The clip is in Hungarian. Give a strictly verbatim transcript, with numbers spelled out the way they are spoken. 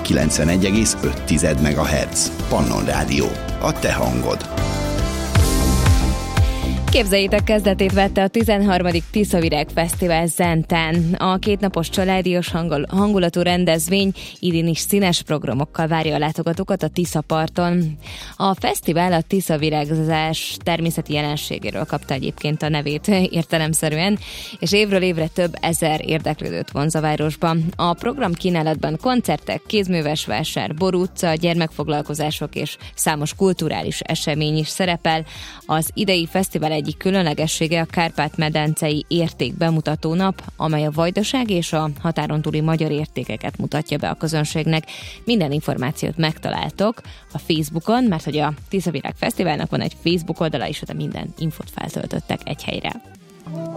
kilencvenegy egész öt megahertz. Pannon Rádió. A te hangod. Képzeljétek, kezdetét vette a tizenharmadik Tiszavirág Fesztivál Zentán. A kétnapos családias hangulatú rendezvény idén is színes programokkal várja a látogatókat a Tiszaparton. A fesztivál a tiszavirágzás természeti jelenségéről kapta egyébként a nevét értelemszerűen, és évről évre több ezer érdeklődőt vonz a városba. A program kínálatban koncertek, kézműves vásár, borútca, gyermekfoglalkozások és számos kulturális esemény is szerepel. Az idei fesztivál egyik különlegessége a Kárpát-medencei értékbemutató nap, amely a vajdaság és a határon túli magyar értékeket mutatja be a közönségnek. Minden információt megtaláltok a Facebookon, mert hogy a Tiszavirág Fesztiválnak van egy Facebook oldala is, oda minden infót feltöltöttek egy helyre.